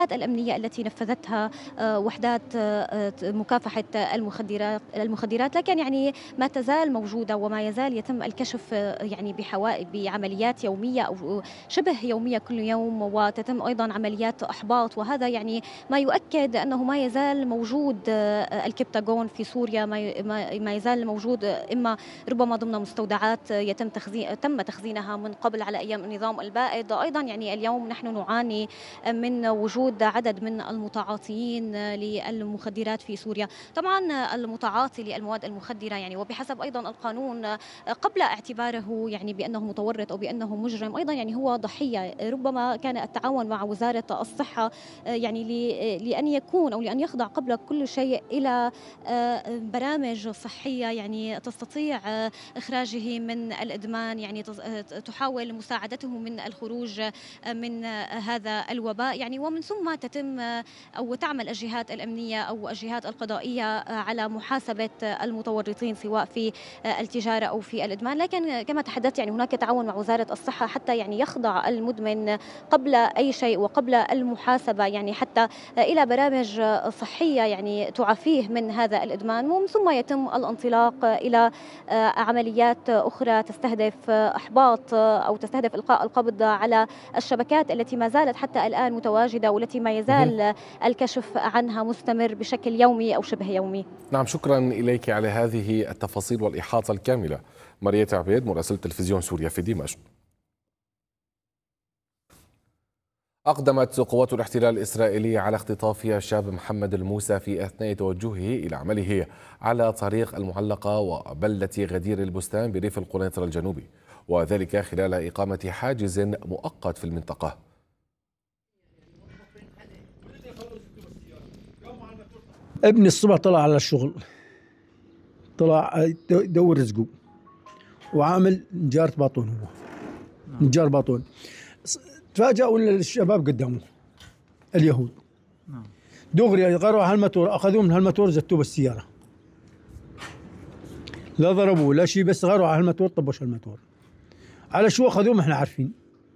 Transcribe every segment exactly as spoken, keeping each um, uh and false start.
الأمنية التي نفذتها آه، وحدات آه، مكافحة المخدرات المخدرات لكن يعني ما تزال موجودة وما يزال يتم الكشف آه، يعني بحوا- بعمليات يومية أو شبه يومية كل يوم، وتتم أيضا عمليات إحباط، وهذا يعني ما يؤكد أنه ما يزال موجود آه، الكبتاغون في سوريا، ما ي- ما ما يزال موجود، آه، إما ربما ضمن مستودعات آه، يتم تخزين تم تخزينها من قبل على أيام النظام البائد. أيضا يعني اليوم نحن نعاني من وجود عدد من المتعاطيين للمخدرات في سوريا. طبعا المتعاطي للمواد المخدرة يعني وبحسب أيضا القانون قبل اعتباره يعني بأنه متورط أو بأنه مجرم أيضا يعني هو ضحية. ربما كان التعاون مع وزارة الصحة يعني لأن يكون أو لأن يخضع قبل كل شيء إلى برامج صحية يعني تستطيع إخراجه من الإدمان، يعني تحاول مساعدته من الخروج من هذا الوباء يعني، ومن ثم تتم أو تعمل الجهات الأمنية أو الجهات القضائية على محاسبة المتورطين سواء في التجارة أو في الإدمان. لكن كما تحدثت يعني هناك تعاون مع وزارة الصحة حتى يعني يخضع المدمن قبل أي شيء وقبل المحاسبة يعني حتى إلى برامج صحية يعني تعافيه من هذا الإدمان، ومن ثم يتم الانطلاق إلى عمليات أخرى تستهدف إحباط أو تستهدف إلقاء القبض على الشبكات التي ما زالت حتى الآن متواجدة والتي ما مهم. يزال الكشف عنها مستمر بشكل يومي أو شبه يومي. نعم، شكرا إليك على هذه التفاصيل والإحاطة الكاملة. ماريا عبيد، مراسلة تلفزيون سوريا في دمشق. أقدمت قوات الاحتلال الإسرائيلي على اختطاف الشاب محمد الموسى في أثناء توجهه إلى عمله على طريق المعلقة وبلدة غدير البستان بريف القنيطرة الجنوبي، وذلك خلال إقامة حاجز مؤقت في المنطقة. ابني الصبح طلع على الشغل، طلع يدور رزقه وعامل نجارة باطون، هو نجار باطون. تفاجأوا ان الشباب قدامه اليهود دغري غروا على الماتور، اخذوه من هالماتور زتوه بالسيارة، لا ضربوه لا شيء، بس غروا على الماتور طبش الماتور. على شو اخذوه ما احنا عارفين.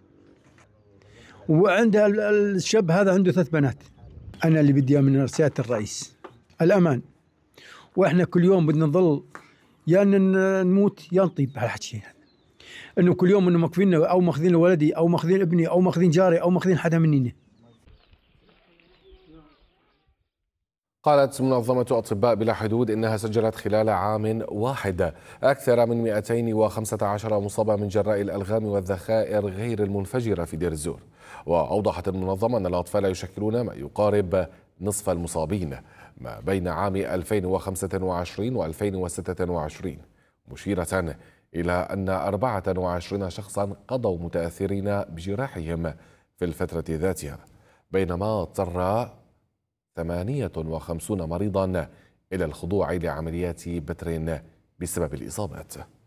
وعند الشاب هذا عنده ثلاث بنات. انا اللي بدي من سيادة الرئيس الامان، واحنا كل يوم بدنا نظل يا نموت يا نطيب بهالحكي، انه كل يوم انه ماخذين او ماخذين ولدي او ماخذين ابني او ماخذين جاري او ماخذين حدا مننا. قالت منظمة أطباء بلا حدود إنها سجلت خلال عام واحد أكثر من مئتين وخمسة عشر مصابة من جراء الألغام والذخائر غير المنفجرة في دير الزور. وأوضحت المنظمة أن الأطفال يشكلون ما يقارب نصف المصابين ما بين عام ألفين وخمسة وعشرين و ألفين وستة وعشرين، مشيرة إلى أن أربعة وعشرين شخصا قضوا متأثرين بجراحهم في الفترة ذاتها، بينما اضطر ثمانية وخمسين مريضا إلى الخضوع لعمليات بتر بسبب الإصابات.